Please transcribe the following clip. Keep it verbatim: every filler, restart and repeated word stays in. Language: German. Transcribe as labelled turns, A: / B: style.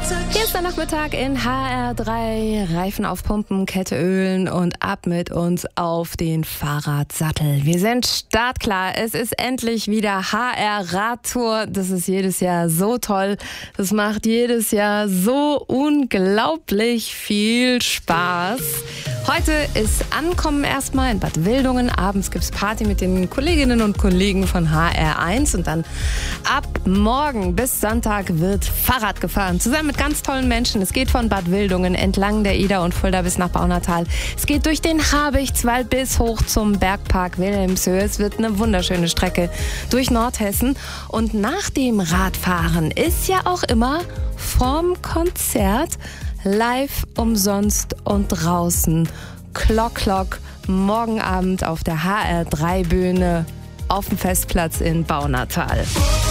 A: Hier ist der Nachmittag in H R drei. Reifen aufpumpen, Kette ölen und ab mit uns auf den Fahrradsattel. Wir sind startklar. Es ist endlich wieder H R Radtour. Das ist jedes Jahr so toll. Das macht jedes Jahr so unglaublich viel Spaß. Heute ist Ankommen erstmal in Bad Wildungen. Abends gibt's Party mit den Kolleginnen und Kollegen von H R eins. Und dann ab morgen bis Sonntag wird Fahrrad gefahren. Zusammen mit ganz tollen Menschen. Es geht von Bad Wildungen entlang der Ida und Fulda bis nach Baunatal. Es geht durch den Habichtswald bis hoch zum Bergpark Wilhelmshöhe. Es wird eine wunderschöne Strecke durch Nordhessen. Und nach dem Radfahren ist ja auch immer vorm Konzert live, umsonst und draußen. Klock, Klock, morgen Abend auf der H R drei Bühne auf dem Festplatz in Baunatal.